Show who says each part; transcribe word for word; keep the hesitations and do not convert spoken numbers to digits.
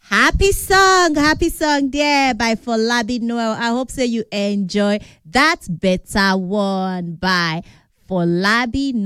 Speaker 1: Happy song, happy song there by Folabi Noel. I hope so you enjoy that better one by Folabi Noel.